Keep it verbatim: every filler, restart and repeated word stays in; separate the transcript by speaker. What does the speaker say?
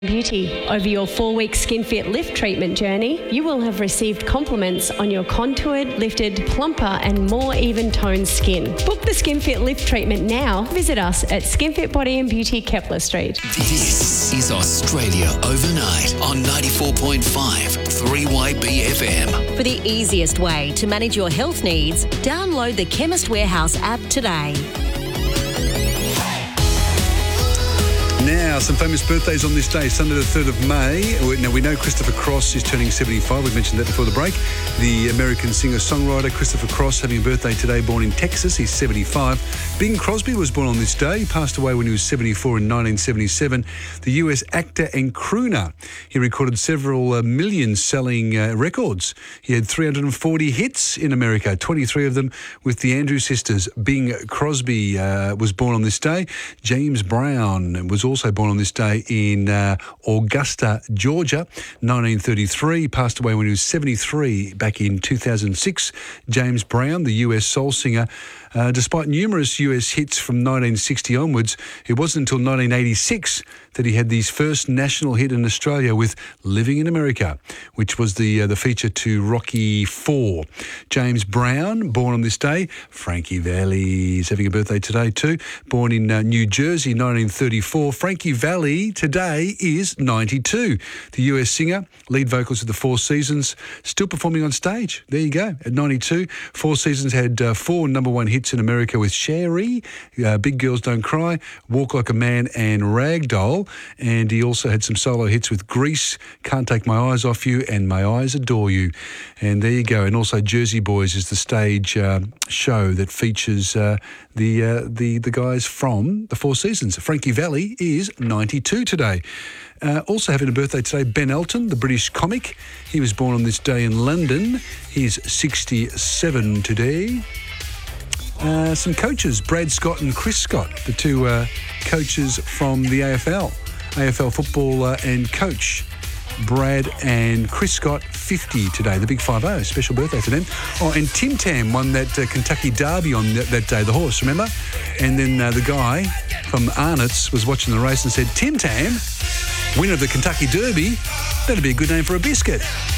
Speaker 1: Beauty. Over your four-week SkinFit Lift treatment journey, you will have received compliments on your contoured, lifted, plumper and more even-toned skin. Book the SkinFit Lift treatment now. Visit us at SkinFit Body and Beauty, Kepler Street.
Speaker 2: This is Australia Overnight on ninety-four point five three Y B F M.
Speaker 3: For the easiest way to manage your health needs, download the Chemist Warehouse app today.
Speaker 4: Now, some famous birthdays on this day, Sunday the third of May. Now, we know Christopher Cross is turning seventy-five. We mentioned that before the break. The American singer-songwriter Christopher Cross having a birthday today, born in Texas. He's seventy-five. Bing Crosby was born on this day. He passed away when he was seventy-four in nineteen seventy-seven. The U S actor and crooner. He recorded several uh, million-selling uh, records. He had three hundred forty hits in America, twenty-three of them with the Andrews Sisters. Bing Crosby uh, was born on this day. James Brown was also born on this day in uh, Augusta, Georgia, nineteen thirty-three. Passed away when he was seventy-three back in two thousand six. James Brown, the U S soul singer. Uh, despite numerous U S hits from nineteen sixty onwards, it wasn't until nineteen eighty-six that he had his first national hit in Australia with Living in America, which was the uh, the feature to Rocky four. James Brown, born on this day. Frankie Valli is having a birthday today too. Born in uh, New Jersey, nineteen thirty-four. Frankie Valli today is ninety-two. The U S singer, lead vocals of the Four Seasons, still performing on stage. There you go, at ninety-two. Four Seasons had uh, four number one hits in America with Sherry, uh, Big Girls Don't Cry, Walk Like a Man and Ragdoll. And he also had some solo hits with Grease, Can't Take My Eyes Off You and My Eyes Adore You. And there you go. And also Jersey Boys is the stage uh, show that features uh, the, uh, the, the guys from the Four Seasons. Frankie Valli is ninety-two today. Uh, also having a birthday today, Ben Elton, the British comic. He was born on this day in London. He's sixty-seven today. Uh, some coaches, Brad Scott and Chris Scott, the two uh, coaches from the A F L. A F L footballer and coach, Brad and Chris Scott, fifty today, the big five oh, special birthday to them. Oh, and Tim Tam won that uh, Kentucky Derby on that, that day, the horse, remember? And then uh, the guy from Arnott's was watching the race and said, Tim Tam, winner of the Kentucky Derby, that'd be a good name for a biscuit.